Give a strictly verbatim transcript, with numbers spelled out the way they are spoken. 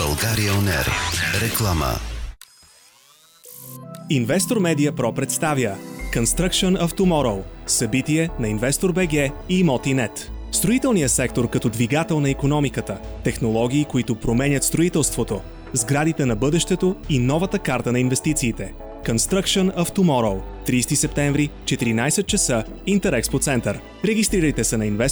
България он ер. Реклама. Инвестор Медиа Про представя Construction of Tomorrow, събитие на InvestorBG и Имоти.нет. Строителният сектор като двигател на икономиката, технологии, които променят строителството, сградите на бъдещето и новата карта на инвестициите. Construction of Tomorrow, тридесети септември, четиринайсет часа, Интерекспо център. Регистрирайте се на инвестор